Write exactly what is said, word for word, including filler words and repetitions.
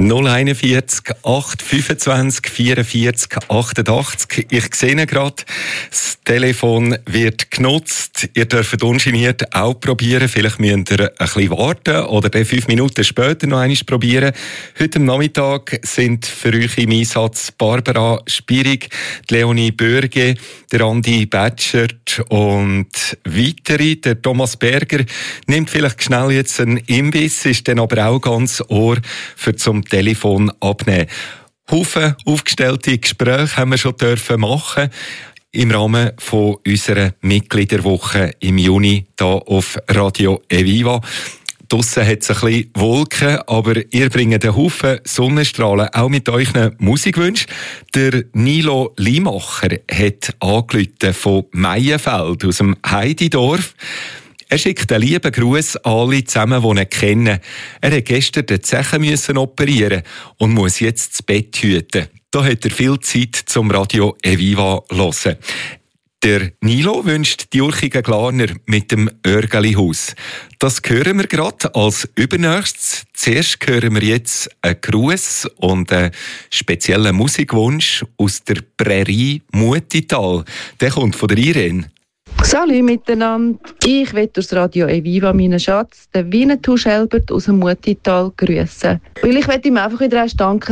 null einundvierzig, acht fünfundzwanzig, vierundvierzig, achtundachtzig. Ich sehe gerade, das Telefon wird genutzt. Ihr dürft ungeniert auch probieren. Vielleicht müsst ihr ein bisschen warten oder dann fünf Minuten später noch einmal probieren. Heute am Nachmittag sind für euch im Einsatz Barbara Spierig, Leonie Bürge, der Andi Batschert und weitere. Der Thomas Berger nimmt vielleicht schnell jetzt einen Imbiss, ist dann aber auch ganz Ohr für zum Telefon abnehmen. Haufen aufgestellte Gespräche haben wir schon dürfen machen im Rahmen von unserer Mitgliederwoche im Juni hier auf Radio Eviva. Draussen hat es ein bisschen Wolken, aber ihr bringt einen Haufen Sonnenstrahlen, auch mit euren Musikwünschen. Der Nilo Limacher hat angerufen von Meienfeld aus dem Heididorf. Er schickt einen lieben Gruß an alle zusammen, die ihn kennen. Er musste gestern den Zechen müssen operieren und muss jetzt das Bett hüten. Da hat er viel Zeit zum Radio Eviva hören. Der Nilo wünscht die Urchigen Glarner mit dem Örgelihaus. Das hören wir gerade als Übernächstes. Zuerst hören wir jetzt einen Gruß und einen speziellen Musikwunsch aus der Prärie Mutital. Der kommt von der Irene. Salut miteinander. Ich will aus Radio Eviva meinen Schatz, den Winnetou Schelbert aus dem Mutital, grüßen. Weil ich will ihm einfach wieder erst danken,